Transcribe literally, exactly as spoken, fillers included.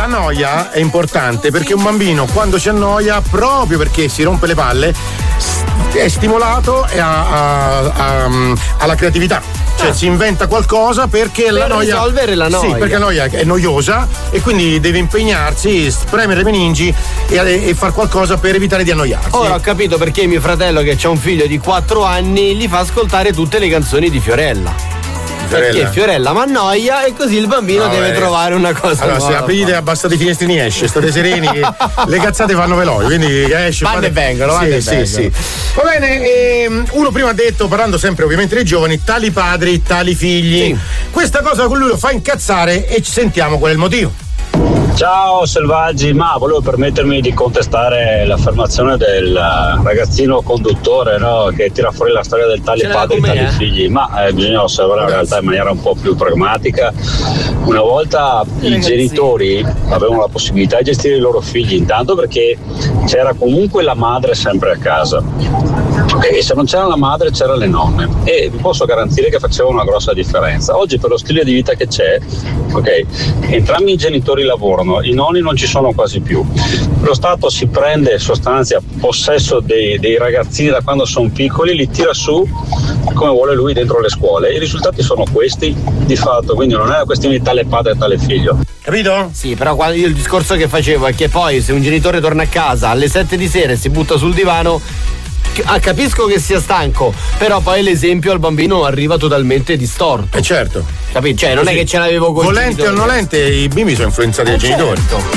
la noia è importante perché un bambino quando si annoia, proprio perché si rompe le palle, è stimolato e ha, ha, ha, ha la creatività. Cioè ah. si inventa qualcosa perché per la noia. risolvere la noia. Sì, perché la noia è noiosa e quindi deve impegnarsi, spremere le meningi e, e far qualcosa per evitare di annoiarsi. Ora ho capito perché mio fratello, che ha un figlio di quattro anni, gli fa ascoltare tutte le canzoni di Fiorella. Fiorella. Perché Fiorella mi annoia e così il bambino no, deve eh. trovare una cosa allora nuova. Se aprite e abbassate i finestrini esce, state sereni che le cazzate fanno veloce, quindi esce. Vanno e vengono, sì, vanno e sì, vengono. Sì. Va bene, ehm, uno prima ha detto, parlando sempre ovviamente dei giovani, tali padri, tali figli. Sì. Questa cosa con lui lo fa incazzare e ci sentiamo qual è il motivo. Ciao selvaggi, ma volevo permettermi di contestare l'affermazione del ragazzino conduttore, no, che tira fuori la storia del tali padri e tali eh? figli, ma eh, bisogna osservare la realtà in maniera un po' più pragmatica. Una volta i ragazzini. genitori avevano la possibilità di gestire i loro figli, intanto perché c'era comunque la madre sempre a casa. Okay, se non c'era la madre c'erano le nonne e vi posso garantire che facevano una grossa differenza. Oggi per lo stile di vita che c'è, ok, entrambi i genitori lavorano, i nonni non ci sono quasi più, lo Stato si prende in sostanza possesso dei, dei ragazzini da quando sono piccoli, li tira su come vuole lui dentro le scuole, i risultati sono questi di fatto, quindi non è una questione di tale padre e tale figlio. Capito? Sì, però quando io il discorso che facevo è che poi se un genitore torna a casa alle sette di sera e si butta sul divano, ah, capisco che sia stanco, però poi l'esempio al bambino arriva totalmente distorto. Eh certo. Capito? Cioè non Così. È che ce l'avevo con volente o nolente i bimbi sono influenzati eh dai certo. genitori.